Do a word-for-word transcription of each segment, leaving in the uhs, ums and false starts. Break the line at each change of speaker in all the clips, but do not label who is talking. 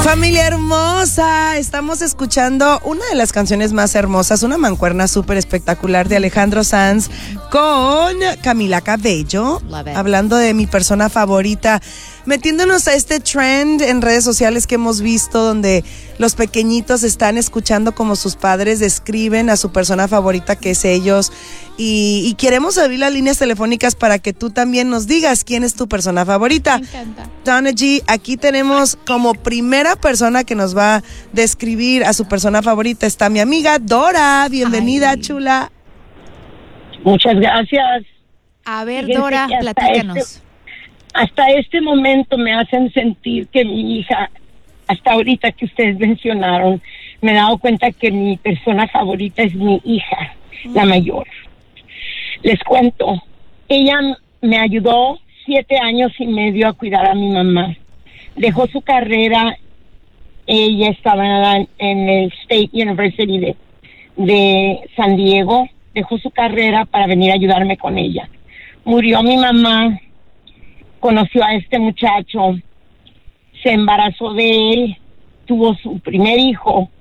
Familia hermosa, estamos escuchando una de las canciones más hermosas, una mancuerna súper espectacular de Alejandro Sanz con Camila Cabello, hablando de mi persona favorita, metiéndonos a este trend en redes sociales que hemos visto donde los pequeñitos están escuchando como sus padres describen a su persona favorita, que es ellos, y, y queremos abrir las líneas telefónicas para que tú también nos digas quién es tu persona favorita.
Me encanta.
Donna G, aquí tenemos como primera persona que nos va a describir a su persona favorita, está mi amiga Dora. Bienvenida, Ay. chula.
Muchas gracias.
A ver,
Fíjense
Dora,
que hasta
platícanos.
Este, hasta este momento me hacen sentir que mi hija, hasta ahorita que ustedes mencionaron, me he dado cuenta que mi persona favorita es mi hija, mm. la mayor. Les cuento, ella me ayudó siete años y medio a cuidar a mi mamá. Dejó su carrera, ella estaba en el State University de, de San Diego, dejó su carrera para venir a ayudarme con ella. Murió mi mamá, conoció a este muchacho, se embarazó de él, tuvo su primer hijo.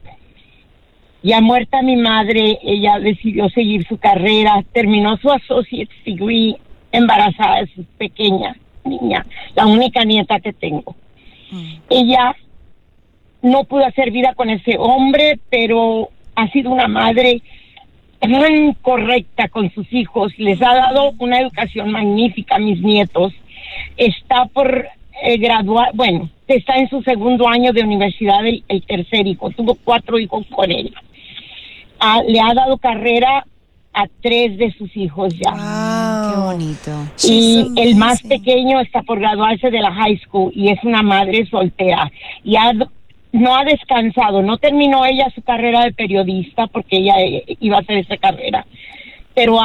Ya muerta mi madre, ella decidió seguir su carrera, terminó su associate's degree, embarazada de su pequeña niña, la única nieta que tengo. Mm. Ella no pudo hacer vida con ese hombre, pero ha sido una madre tan correcta con sus hijos, les ha dado una educación magnífica a mis nietos. Está por eh, graduar, bueno, está en su segundo año de universidad, el, el tercer hijo, tuvo cuatro hijos con él. Ah, le ha dado carrera a tres de sus hijos ya.
Wow, qué bonito.
Y el más pequeño está por graduarse de la high school y es una madre soltera. Y ha, no ha descansado, no terminó ella su carrera de periodista porque ella iba a hacer esa carrera, pero